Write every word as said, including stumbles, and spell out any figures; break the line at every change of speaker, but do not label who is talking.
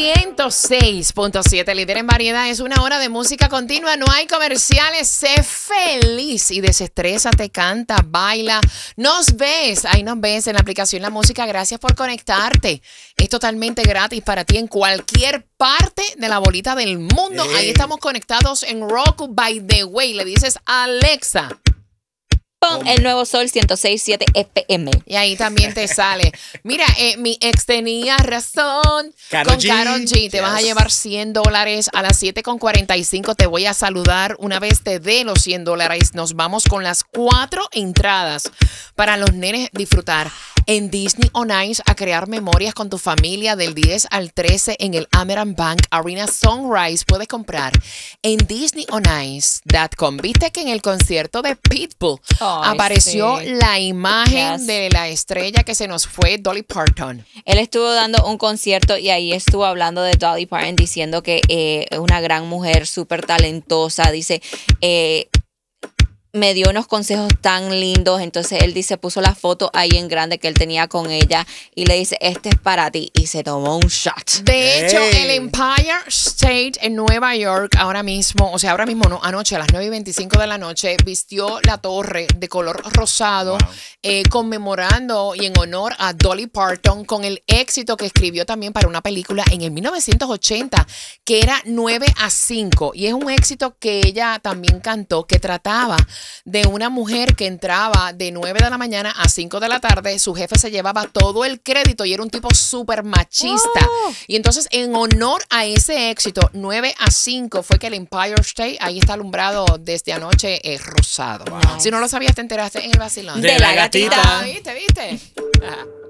ciento seis punto siete, líder en variedad. Es una hora de música continua, no hay comerciales. Sé feliz y desestrésate, canta, baila. Nos ves, ahí nos ves en la aplicación La Música. Gracias por conectarte. Es totalmente gratis para ti en cualquier parte de la bolita del mundo. Hey. Ahí estamos conectados en Roku. By the way, le dices Alexa,
pon el nuevo Sol ciento seis punto siete F M.
Y ahí también te sale. Mira, eh, mi ex tenía razón.
Karol
con
G.
Karol G. Te
Yes.
vas a llevar cien dólares a las siete con cuarenta y cinco. Te voy a saludar una vez te dé los cien dólares. Nos vamos con las cuatro entradas para los nenes disfrutar en Disney on Ice a crear memorias con tu familia del diez al trece en el Amerant Bank Arena Sunrise. Puedes comprar en disney on ice punto com. Viste que en el concierto de Pitbull
Ay,
apareció
sí.
la imagen
Yes.
de la estrella que se nos fue, Dolly Parton.
Él estuvo dando un concierto y ahí estuvo hablando de Dolly Parton, diciendo que eh, es una gran mujer, súper talentosa. Dice, eh, me dio unos consejos tan lindos. Entonces él dice, puso la foto ahí en grande que él tenía con ella y le dice, este es para ti. Y se tomó un shot.
De hecho,
Hey.
el Empire State en Nueva York ahora mismo, o sea, ahora mismo no, anoche a las nueve y veinticinco de la noche, vistió la torre de color rosado,
Wow.
eh, conmemorando y en honor a Dolly Parton con el éxito que escribió también para una película en el mil novecientos ochenta, que era nueve a cinco. Y es un éxito que ella también cantó, que trataba de una mujer que entraba de nueve de la mañana a cinco de la tarde. Su jefe se llevaba todo el crédito y era un tipo súper machista.
Oh.
Y entonces, en honor a ese éxito, nueve a cinco, fue que el Empire State ahí está alumbrado desde anoche eh, rosado.
Wow.
Si no lo sabías, te enteraste en el vacilón.
De la gatita.
¿Viste? ¿Viste? Ajá.